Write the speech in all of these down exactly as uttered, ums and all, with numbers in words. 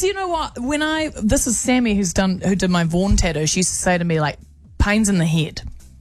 you know what? When I this is Sammy who's done who did my Vaughan tattoo. She used to say to me like, pains in the head.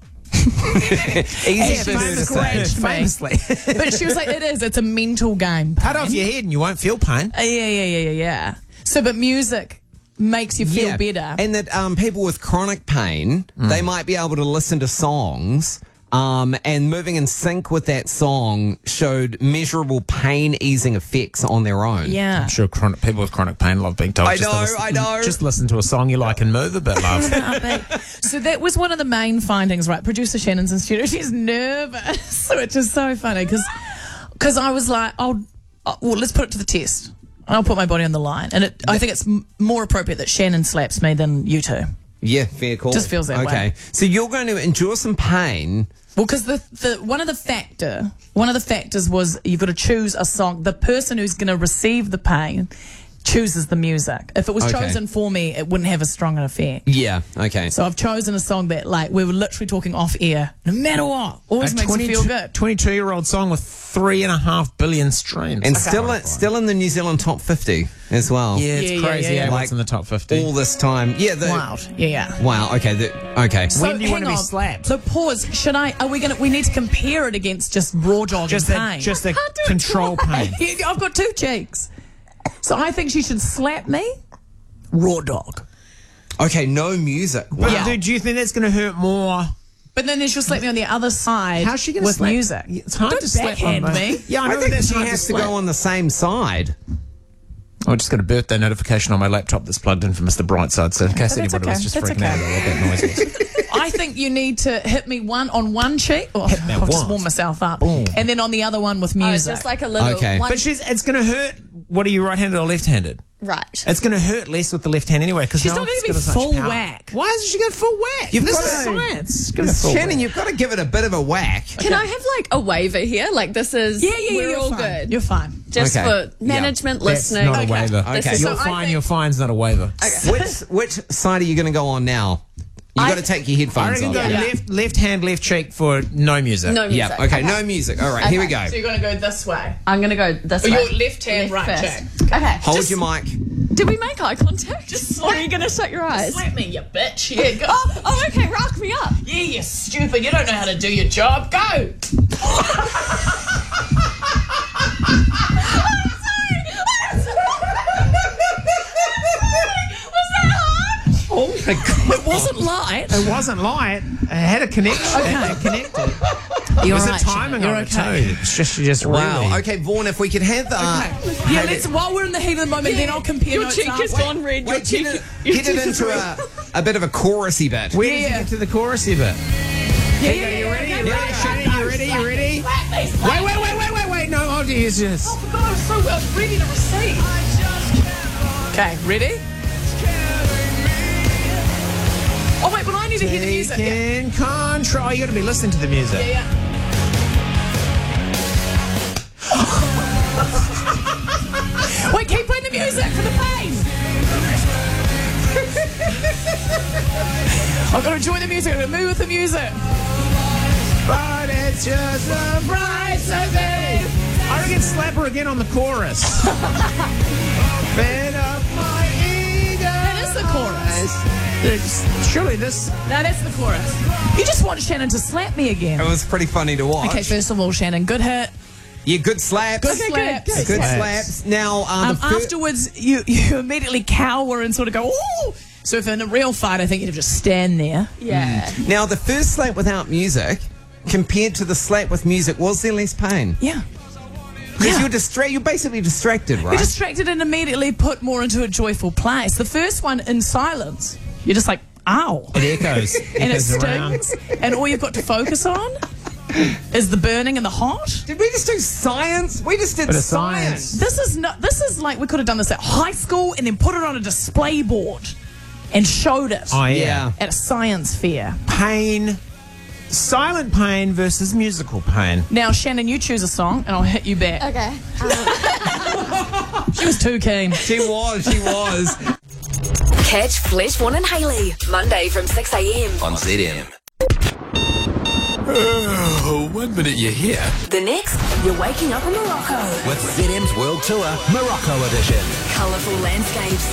Easy Yeah, for her to say. famously. Famously. But she was like, it is. It's a mental game. Cut pain. off your head and you won't feel pain. Uh, yeah, yeah, yeah, yeah, yeah. So, but music makes you feel Yeah. better. And that um, people with chronic pain, they might be able to listen to songs um, and moving in sync with that song showed measurable pain easing effects on their own. yeah. I'm sure chronic, people with chronic pain love being told. I just to know, listen, I know. Just listen to a song you like and move a bit, love. So that was one of the main findings, right? Producer Shannon's in studio. She's nervous, which is so funny because I was like, oh, oh, well, let's put it to the test. I'll put my body on the line. And it, I think it's m- more appropriate that Shannon slaps me than you two. Yeah, fair call. Just feels that way. Okay. So you're going to endure some pain. Well, because the, the one of the factor, one of the factors was you've got to choose a song. The person who's going to receive the pain chooses the music. If it was Okay. chosen for me, it wouldn't have as strong an effect. Yeah, okay. So I've chosen a song that, like, we were literally talking off air. No matter what, always makes you feel good. twenty-two-year-old song with three and a half billion streams. And still, still in the New Zealand top fifty as well. yeah, it's Yeah, yeah, crazy. yeah, Yeah, yeah. what's in the top fifty? All this time. Yeah. The, Wild. Yeah, yeah. Wow. Okay. The, okay. So When do you hang want to be on. slapped? So pause. Should I? Are we gonna? We need to compare it against just raw dog just and the, pain. just the Can't do it control twice. pain. I've got two cheeks. So I think she should slap me. Raw dog. Okay. No music. Wow. But Yeah. dude, do you think that's going to hurt more? But then she'll slap me on the other side. How's she going to with slap music? It's hard Don't to slap on backhand the- me. Yeah, I I know think that's she hard has to slap. go on the same side. I just got a birthday notification on my laptop that's plugged in for Mister Brightside, so in case Oh, that's anybody okay. was just That's freaking out okay. about what that noise was. I think you need to hit me one on one cheek. Oh, Hit me I'll just once. warm myself up. Boom. And then on the other one with Oh, music. just like a little Okay. one. But she's, it's going to hurt. What are you, right-handed or left-handed? right. It's going to hurt less with the left hand anyway because She's no not one's gonna be got as much full power. whack. Why isn't she going full whack? You've this got is to- science. Give it full Shannon, whack. you've got to give it a bit of a whack. Can I have like a waiver here? Like this is yeah, yeah, yeah. we're You're all fine. good. You're fine. Just Okay. for management That's listening. not a Okay. waiver. This Okay. is- You're So I fine. think- You're fine's not a waiver. Which which side are you going to go on now? You've got to take your I headphones reckon off. go Yeah. left, left hand, left cheek for no music. No music. Yeah. Okay. No music. All right. Here we Okay. go. So you're going to go this way. I'm gonna go this Or way. your left hand, right first. cheek. Okay. Hold Just- your mic. Did we make eye contact? Just or are slap- you gonna shut your eyes? Slap me, you bitch. Yeah, go. Oh, oh, okay. Rock me up. Yeah, you stupid. You don't know how to do your job. Go. Oh my god. It wasn't light. It wasn't light. It had a connection. It connected. It You're was right, a timing Shannon. on it You're okay. too. It's just, just Wow. really. Okay, Vaughan, if we could have the. Yeah, let's. While we're in the heat of the moment, then I'll compare Your notes cheek has after. gone red. Your Wait, cheek. get it, your get it cheek is into red. a, a bit of a chorusy bit. Where did Yeah. you get to the chorusy bit? Yeah, Here you go. You ready? You ready, Shannon? You ready? You ready? Wait, wait, wait, wait, wait, wait. No, oh, dears, yes. Oh, God, I'm so well ready to receive. Okay, ready? Oh, wait, but I need to hear the music. Yeah, Taking control. You got to be listening to the music. yeah. yeah. Wait, keep playing the music for the pain. I've got to enjoy the music. I've got to move with the music. But it's just a price of it. I reckon slap her again on the chorus. Fed up my ego. That is the chorus. It's- surely this. No, that's the chorus. You just want Shannon to slap me again. It was pretty funny to watch. Okay, first of all, Shannon, good hit. Yeah, good slaps. Good slaps. good. Good Slaps. slaps. Now, uh, Um, the fir- afterwards, you, you immediately cower and sort of go, ooh. So if in a real fight, I think you'd have just stand there. Yeah. now the first slap without music, compared to the slap with music, was there less pain? Yeah. Because Yeah. you're distra- You're basically distracted, right? You're distracted and immediately put more into a joyful place. The first one in silence, you're just like, ow. It echoes. And it Echoes around. stings. And all you've got to focus on is the burning and the hot. Did we just do science? We just did Bit of science. science. This is not, this is like we could have done this at high school and then put it on a display board and showed it Oh, yeah. Yeah. at a science fair. Pain. Silent pain versus musical pain. Now, Shannon, you choose a song and I'll hit you back. Okay. She was too keen. She was. She was. Catch Flesh, Vaughan and Hayley, Monday from six a.m. on Z M. Oh, one minute you're here The next, you're waking up in Morocco. with Z M's World Tour Morocco Edition. Colourful landscapes,